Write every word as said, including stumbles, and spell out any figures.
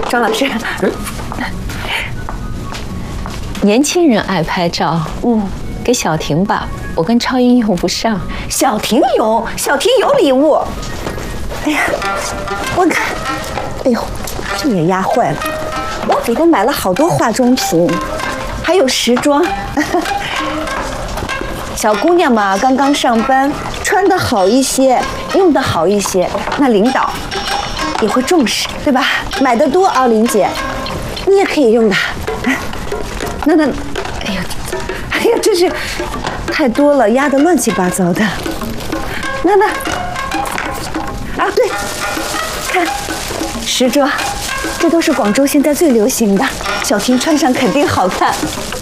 庄老师， 年轻人爱拍照，嗯，给小婷吧，我跟超英用不上。 小婷有，小婷有礼物。哎呀，我看，哎呦，这也压坏了。我给她买了好多化妆品，还有时装。小姑娘嘛，刚刚上班，穿得好一些，用得好一些，那领导也会重视，对吧？买得多啊，林姐，你也可以用的。那那，哎呀，哎呀，真是太多了，压得乱七八糟的。那那，啊对，看时装，这都是广州现在最流行的，小婷穿上肯定好看。